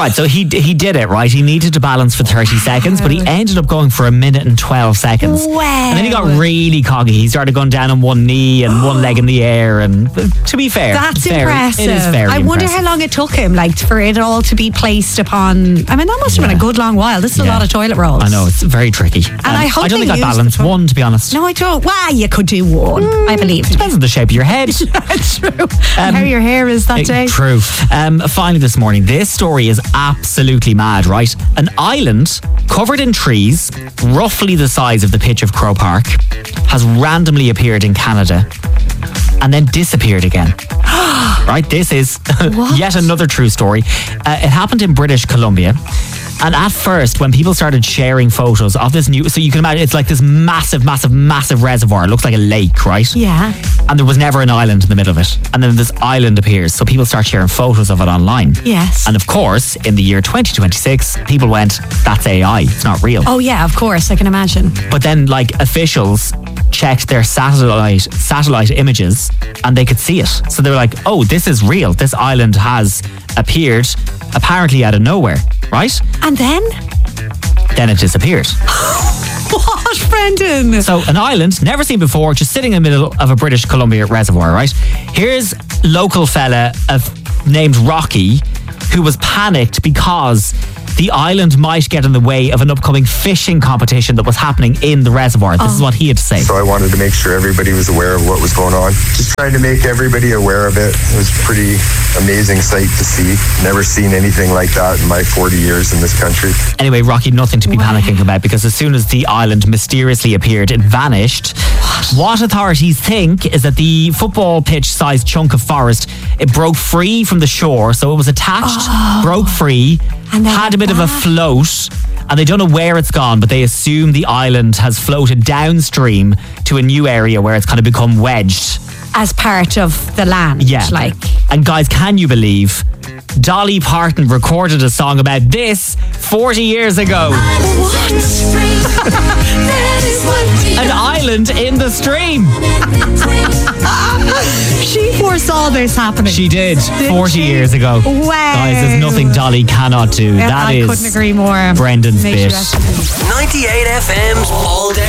Right, so he did it, right? He needed to balance for 30 seconds, but he ended up going for 1 minute and 12 seconds. Wow. And then he got really coggy. He started going down on one knee and one leg in the air. And to be fair, that's impressive. It is very I wonder impressive. how long it took him, like, for it all to be placed upon. I mean, that must have been a good long while. This is a lot of toilet rolls. I know, it's very tricky. And I hope I don't they think I used balanced the- one, to be honest. No, I don't. Well, you could do one, I believe. Depends on the shape of your head. True. And how your hair is that day. True. Finally this morning, this story is absolutely mad, right? An island covered in trees, roughly the size of the pitch of Croke Park, has randomly appeared in Canada and then disappeared again. Right? This is yet another true story. It happened in British Columbia. And at first, when people started sharing photos of this so you can imagine, it's like this massive, massive, massive reservoir. It looks like a lake, right? Yeah. And there was never an island in the middle of it. And then this island appears. So people start sharing photos of it online. Yes. And of course, in the year 2026, people went, that's AI. It's not real. Oh, yeah, of course. I can imagine. But then, like, officials checked their satellite images and they could see it. So they were like, oh, this is real. This island has appeared apparently out of nowhere, right? And then? Then it disappeared. What, Brendan? So an island, never seen before, just sitting in the middle of a British Columbia reservoir, right? Here's local fella named Rocky, who was panicked because the island might get in the way of an upcoming fishing competition that was happening in the reservoir. This is what he had to say. So I wanted to make sure everybody was aware of what was going on. Just trying to make everybody aware of it. It was a pretty amazing sight to see. Never seen anything like that in my 40 years in this country. Anyway, Rocky, nothing to be panicking about, because as soon as the island mysteriously appeared, it vanished. What authorities think is that the football pitch-sized chunk of forest, it broke free from the shore, so it was attached, broke free, And then had a bit of a float, and they don't know where it's gone, but they assume the island has floated downstream to a new area where it's kind of become wedged. As part of the land. Yeah. Like. And guys, can you believe Dolly Parton recorded a song about this 40 years ago? An island in the stream. She foresaw this happening. She did 40 she? years ago. Wow. Guys, there's nothing Dolly cannot do. Yeah, That I is couldn't agree more. Brendan's Make bit. sure that's- 98 FM's All Day